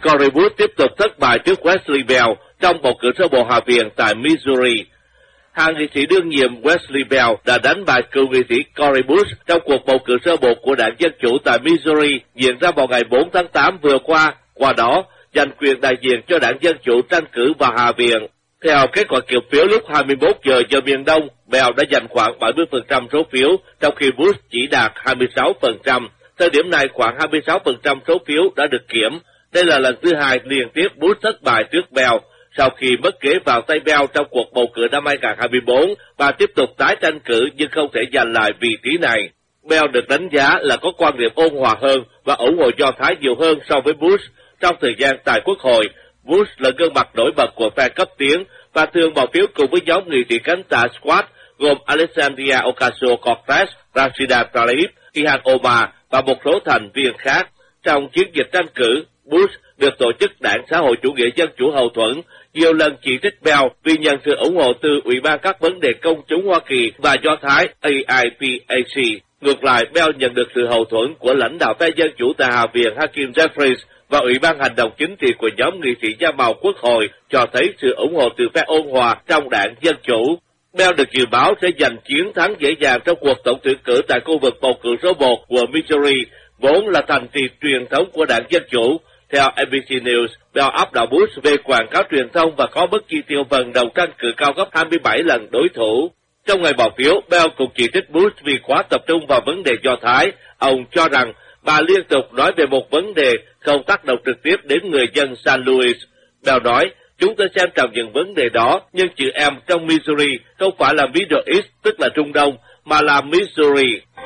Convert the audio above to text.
Cori Bush tiếp tục thất bại trước Wesley Bell trong bầu cử sơ bộ Hạ viện tại Missouri. Hạ nghị sĩ đương nhiệm Wesley Bell đã đánh bại cựu nghị sĩ Cori Bush trong cuộc bầu cử sơ bộ của đảng Dân Chủ tại Missouri diễn ra vào ngày 4 tháng 8 vừa qua đó giành quyền đại diện cho đảng Dân Chủ tranh cử vào Hạ viện. Theo kết quả kiểm phiếu lúc 21 giờ giờ miền Đông, Bell đã giành khoảng 70% số phiếu, trong khi Bush chỉ đạt 26%. Thời điểm này, khoảng 26% số phiếu đã được kiểm. Đây là lần thứ hai liên tiếp Bush thất bại trước Bell. Sau khi mất ghế vào tay Bell trong cuộc bầu cử năm 2024, bà tiếp tục tái tranh cử nhưng không thể giành lại vị trí này. Bell được đánh giá là có quan điểm ôn hòa hơn và ủng hộ Do Thái nhiều hơn so với Bush. Trong thời gian tại Quốc hội, Bush là gương mặt nổi bật của phe cấp tiến và thường bỏ phiếu cùng với nhóm nghị sĩ cánh tả Squad gồm Alexandria Ocasio-Cortez, Rashida Tlaib, Ilhan Omar và một số thành viên khác. Trong chiến dịch tranh cử, Bush được tổ chức Đảng Xã hội Chủ nghĩa Dân Chủ hậu thuẫn nhiều lần chỉ trích Bell vì nhận sự ủng hộ từ Ủy ban các vấn đề công chúng Hoa Kỳ và Do Thái AIPAC. Ngược lại, Bell nhận được sự hậu thuẫn của lãnh đạo phe Dân Chủ tại Hạ viện Hakeem Jeffries và Ủy ban Hành động Chính trị của nhóm nghị sĩ da màu Quốc hội, cho thấy sự ủng hộ từ phe ôn hòa trong đảng Dân Chủ. Bell được dự báo sẽ giành chiến thắng dễ dàng trong cuộc tổng tuyển cử tại khu vực bầu cử số 1 của Missouri, vốn là thành trì truyền thống của đảng Dân Chủ. Theo NBC News, Bell áp đảo Bush về quảng cáo truyền thông và có mức chi tiêu vận động tranh cử cao gấp 27 lần đối thủ. Trong ngày bỏ phiếu, Bell cũng chỉ trích Bush vì quá tập trung vào vấn đề Do Thái. Ông cho rằng bà liên tục nói về một vấn đề không tác động trực tiếp đến người dân San Luis. Bell nói, chúng tôi xem trọng những vấn đề đó, nhưng chữ M trong Missouri không phải là Middle East, tức là Trung Đông, mà là Missouri.